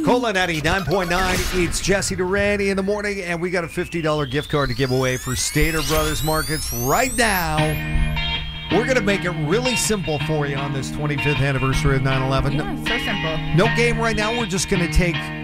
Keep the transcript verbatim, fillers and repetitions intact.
Cola ninety-nine point nine. It's Jesse Durante in the morning, and we got a fifty dollars gift card to give away for Stater Brothers Markets right now. We're going to make it really simple for you on this twenty-fifth anniversary of nine eleven. Yeah, so simple. No game right now. We're just going to take